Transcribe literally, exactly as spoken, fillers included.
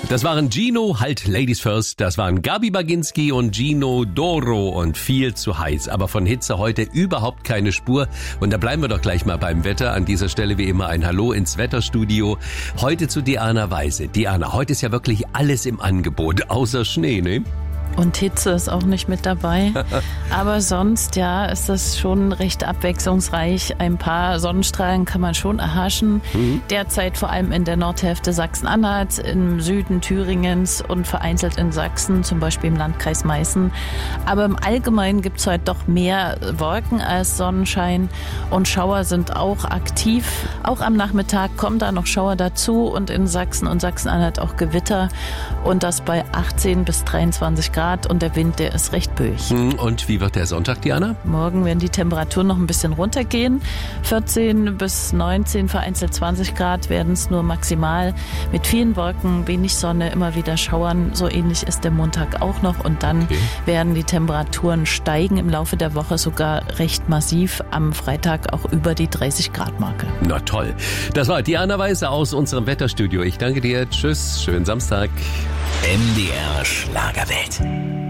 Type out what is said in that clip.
Das waren Gino, halt Ladies First, das waren Gabi Baginski und Gino Doro und viel zu heiß. Aber von Hitze heute überhaupt keine Spur. Und da bleiben wir doch gleich mal beim Wetter. An dieser Stelle wie immer ein Hallo ins Wetterstudio. Heute zu Diana Weise. Diana, heute ist ja wirklich alles im Angebot, außer Schnee, ne? Und Hitze ist auch nicht mit dabei. Aber sonst, ja, ist das schon recht abwechslungsreich. Ein paar Sonnenstrahlen kann man schon erhaschen. Mhm. Derzeit vor allem in der Nordhälfte Sachsen-Anhalts, im Süden Thüringens und vereinzelt in Sachsen, zum Beispiel im Landkreis Meißen. Aber im Allgemeinen gibt es heute doch mehr Wolken als Sonnenschein. Und Schauer sind auch aktiv. Auch am Nachmittag kommen da noch Schauer dazu und in Sachsen und Sachsen-Anhalt auch Gewitter. Und das bei achtzehn bis dreiundzwanzig Grad. Und der Wind, der ist recht böig. Und wie wird der Sonntag, Diana? Morgen werden die Temperaturen noch ein bisschen runtergehen. vierzehn bis neunzehn, vereinzelt zwanzig Grad werden es nur maximal. Mit vielen Wolken, wenig Sonne, immer wieder Schauern. So ähnlich ist der Montag auch noch. Und dann okay. werden die Temperaturen steigen im Laufe der Woche sogar recht massiv. Am Freitag auch über die dreißig Grad Marke. Na toll. Das war Diana Weise aus unserem Wetterstudio. Ich danke dir. Tschüss. Schönen Samstag. M D R Schlagerwelt.